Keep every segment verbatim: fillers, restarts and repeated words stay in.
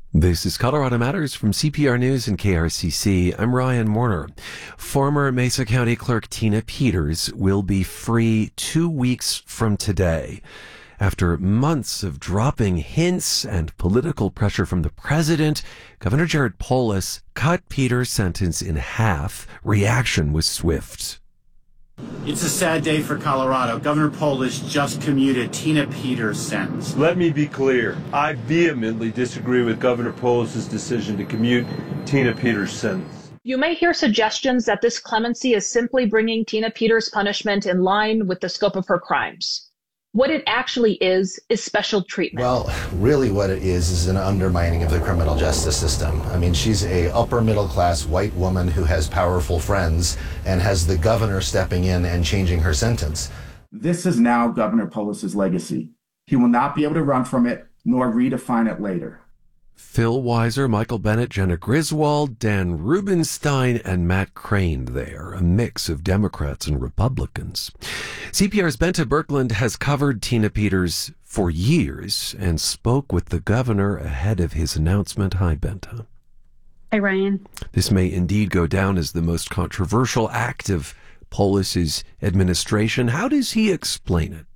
This is Colorado Matters from C P R News and K R C C. I'm Ryan Warner. Former Mesa County Clerk Tina Peters will be free two weeks from today. After months of dropping hints and political pressure from the president, Governor Jared Polis cut Peters' sentence in half. Reaction was swift. It's a sad day for Colorado. Governor Polis just commuted Tina Peters' sentence. Let me be clear. I vehemently disagree with Governor Polis' decision to commute Tina Peters' sentence. You may hear suggestions that this clemency is simply bringing Tina Peters' punishment in line with the scope of her crimes. What it actually is, is special treatment. Well, really what it is is an undermining of the criminal justice system. I mean, she's a upper middle class white woman who has powerful friends and has the governor stepping in and changing her sentence. This is now Governor Polis's legacy. He will not be able to run from it, nor redefine it later. Phil Weiser, Michael Bennet, Jenna Griswold, Dan Rubenstein, and Matt Crane there, a mix of Democrats and Republicans. C P R's Benta Birkeland has covered Tina Peters for years and spoke with the governor ahead of his announcement. Hi, Benta. Hi, Ryan. This may indeed go down as the most controversial act of Polis's administration. How does he explain it?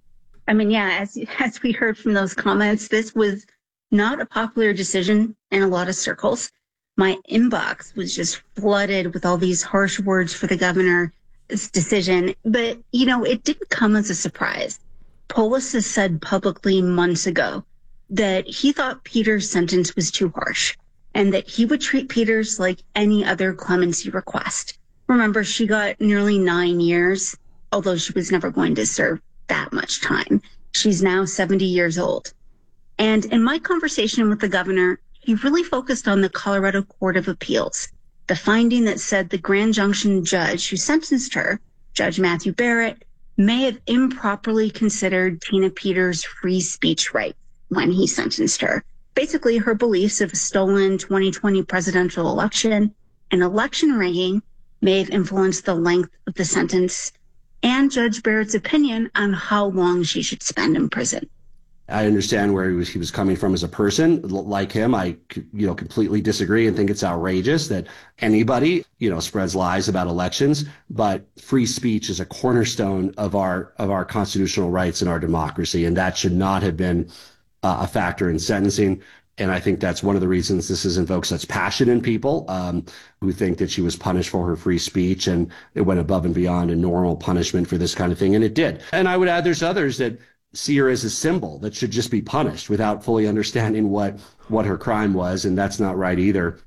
I mean, yeah, as as we heard from those comments, this was not a popular decision in a lot of circles. My inbox was just flooded with all these harsh words for the governor's decision. But, you know, it didn't come as a surprise. Polis has said publicly months ago that he thought Peters' sentence was too harsh and that he would treat Peters like any other clemency request. Remember, she got nearly nine years, although she was never going to serve that much time. She's now seventy years old. And in my conversation with the governor, he really focused on the Colorado Court of Appeals, the finding that said the Grand Junction judge who sentenced her, Judge Matthew Barrett, may have improperly considered Tina Peters' free speech rights when he sentenced her. Basically, her beliefs of a stolen twenty twenty presidential election and election rigging may have influenced the length of the sentence and Judge Barrett's opinion on how long she should spend in prison. I understand where he was, he was coming from as a person. Like him, I you know completely disagree and think it's outrageous that anybody you know spreads lies about elections. But free speech is a cornerstone of our of our constitutional rights and our democracy, and that should not have been uh, a factor in sentencing. And I think that's one of the reasons this has invoked such passion in people um, who think that she was punished for her free speech, and it went above and beyond a normal punishment for this kind of thing, and it did. And I would add there's others that see her as a symbol that should just be punished without fully understanding what what her crime was, and that's not right either.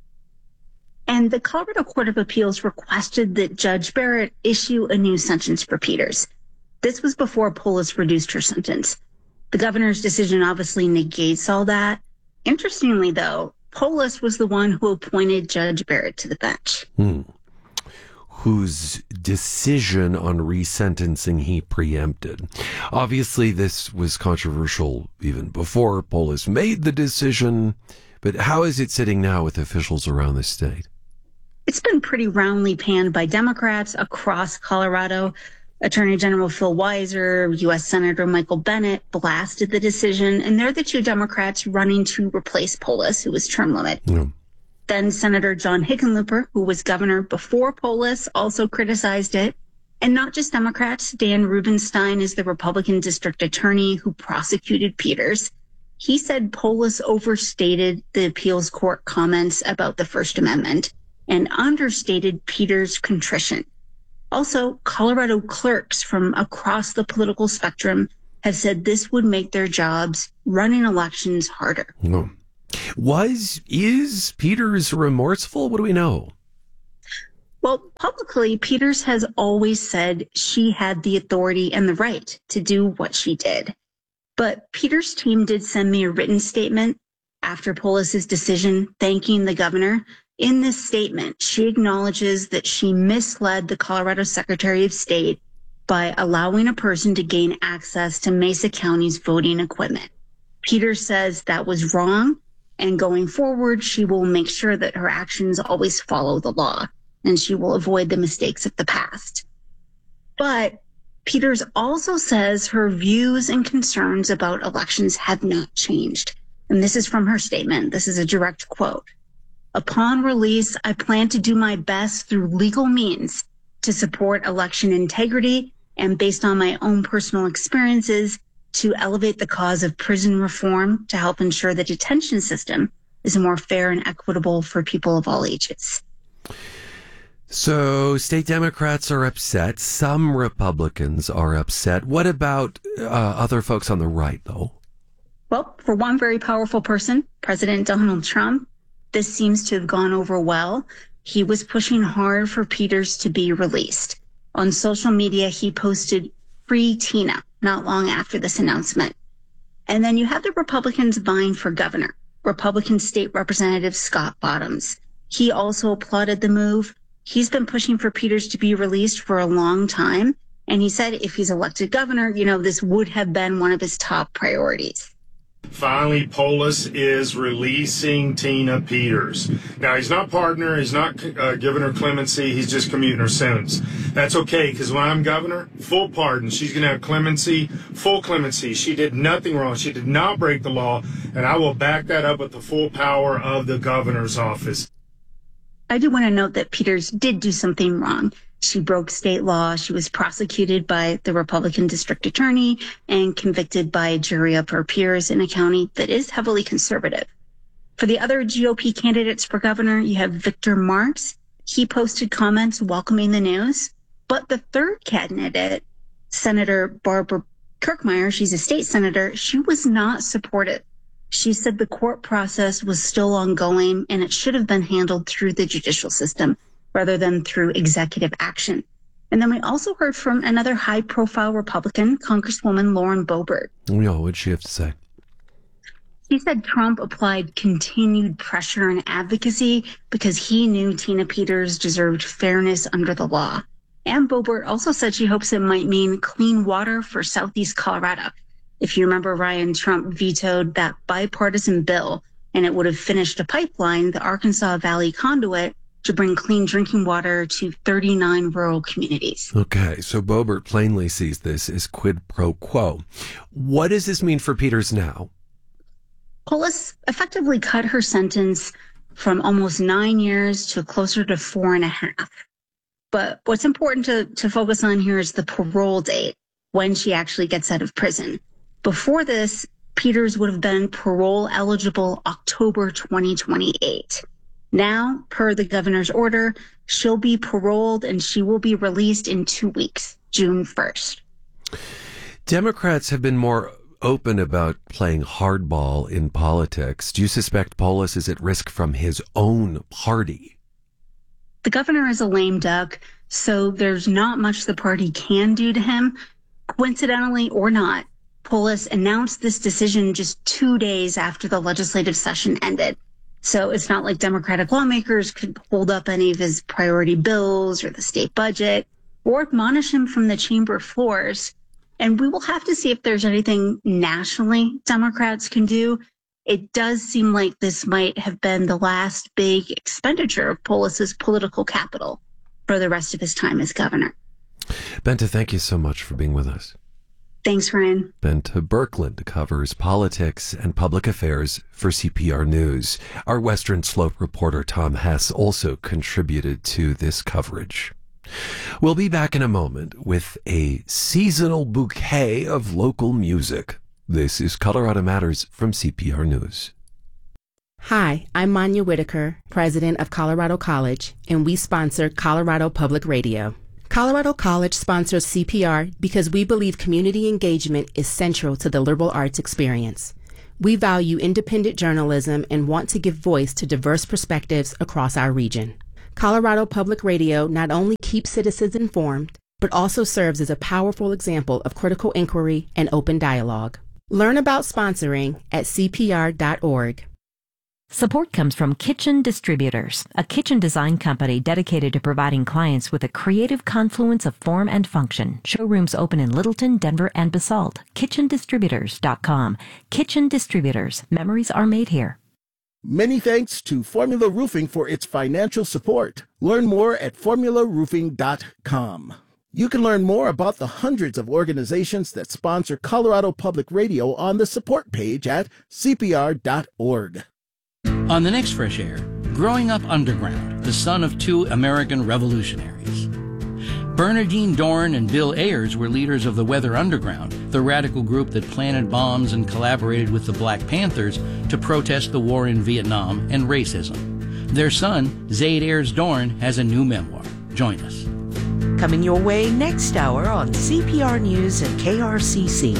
And the Colorado Court of Appeals requested that Judge Barrett issue a new sentence for Peters. This was before Polis reduced her sentence. The governor's decision obviously negates all that. Interestingly, though, Polis was the one who appointed Judge Barrett to the bench. Hmm. Whose decision on resentencing he preempted. Obviously, this was controversial even before Polis made the decision, but how is it sitting now with officials around the state? It's been pretty roundly panned by Democrats across Colorado. Attorney General Phil Weiser, U S Senator Michael Bennet blasted the decision, and they're the two Democrats running to replace Polis, who was term limit. Yeah. Then Senator John Hickenlooper, who was governor before Polis, also criticized it. And not just Democrats. Dan Rubenstein is the Republican district attorney who prosecuted Peters. He said Polis overstated the appeals court comments about the First Amendment and understated Peters' contrition. Also, Colorado clerks from across the political spectrum have said this would make their jobs running elections harder. No. Was, is Peters remorseful? What do we know? Well, publicly, Peters has always said she had the authority and the right to do what she did. But Peters' team did send me a written statement after Polis's decision thanking the governor. In this statement, she acknowledges that she misled the Colorado Secretary of State by allowing a person to gain access to Mesa County's voting equipment. Peters says that was wrong, and going forward, she will make sure that her actions always follow the law, and she will avoid the mistakes of the past. But Peters also says her views and concerns about elections have not changed. And this is from her statement. This is a direct quote. Upon release, I plan to do my best through legal means to support election integrity and, based on my own personal experiences, to elevate the cause of prison reform to help ensure the detention system is more fair and equitable for people of all ages. So state Democrats are upset. Some Republicans are upset. What about uh, other folks on the right, though? Well, for one very powerful person, President Donald Trump, this seems to have gone over well. He was pushing hard for Peters to be released. On social media, he posted "Free Tina" not long after this announcement. And then you have the Republicans vying for governor, Republican State Representative Scott Bottoms. He also applauded the move. He's been pushing for Peters to be released for a long time. And he said if he's elected governor, you know, this would have been one of his top priorities. Finally, Polis is releasing Tina Peters. Now, he's not partner. He's not uh, giving her clemency. He's just commuting her sentence. That's okay, because when I'm governor, full pardon. She's going to have clemency, full clemency. She did nothing wrong. She did not break the law, and I will back that up with the full power of the governor's office. I do want to note that Peters did do something wrong. She broke state law. She was prosecuted by the Republican district attorney and convicted by a jury of her peers in a county that is heavily conservative. For the other G O P candidates for governor, you have Victor Marx. He posted comments welcoming the news. But the third candidate, Senator Barbara Kirkmeyer, she's a state senator, she was not supportive. She said the court process was still ongoing and it should have been handled through the judicial system rather than through executive action. And then we also heard from another high-profile Republican, Congresswoman Lauren Boebert. Yeah, what'd she have to say? She said Trump applied continued pressure and advocacy because he knew Tina Peters deserved fairness under the law. And Boebert also said she hopes it might mean clean water for Southeast Colorado. If you remember, Ryan, Trump vetoed that bipartisan bill, and it would have finished a pipeline, the Arkansas Valley Conduit, to bring clean drinking water to thirty-nine rural communities. Okay, so Boebert plainly sees this as quid pro quo. What does this mean for Peters now? Polis effectively cut her sentence from almost nine years to closer to four and a half. But what's important to, to focus on here is the parole date, when she actually gets out of prison. Before this, Peters would have been parole eligible October twenty twenty-eight. Now, per the governor's order, she'll be paroled and she will be released in two weeks, June first. Democrats have been more open about playing hardball in politics. Do you suspect Polis is at risk from his own party? The governor is a lame duck, so there's not much the party can do to him. Coincidentally or not, Polis announced this decision just two days after the legislative session ended. So it's not like Democratic lawmakers could hold up any of his priority bills or the state budget or admonish him from the chamber floors. And we will have to see if there's anything nationally Democrats can do. It does seem like this might have been the last big expenditure of Polis's political capital for the rest of his time as governor. Bente, thank you so much for being with us. Thanks, Ryan. Bente Birkeland covers politics and public affairs for C P R News. Our Western Slope reporter Tom Hess also contributed to this coverage. We'll be back in a moment with a seasonal bouquet of local music. This is Colorado Matters from C P R News. Hi, I'm Manya Whitaker, president of Colorado College, and we sponsor Colorado Public Radio. Colorado College sponsors C P R because we believe community engagement is central to the liberal arts experience. We value independent journalism and want to give voice to diverse perspectives across our region. Colorado Public Radio not only keeps citizens informed, but also serves as a powerful example of critical inquiry and open dialogue. Learn about sponsoring at c p r dot org. Support comes from Kitchen Distributors, a kitchen design company dedicated to providing clients with a creative confluence of form and function. Showrooms open in Littleton, Denver, and Basalt. kitchen distributors dot com. Kitchen Distributors. Memories are made here. Many thanks to Formula Roofing for its financial support. Learn more at formula roofing dot com. You can learn more about the hundreds of organizations that sponsor Colorado Public Radio on the support page at C P R dot org. On the next Fresh Air, growing up underground, the son of two American revolutionaries. Bernardine Dorn and Bill Ayers were leaders of the Weather Underground, the radical group that planted bombs and collaborated with the Black Panthers to protest the war in Vietnam and racism. Their son, Zaid Ayers Dorn, has a new memoir. Join us. Coming your way next hour on C P R News and K R C C.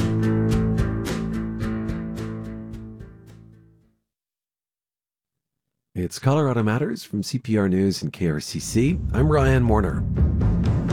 It's Colorado Matters from C P R News and K R C C. I'm Ryan Warner.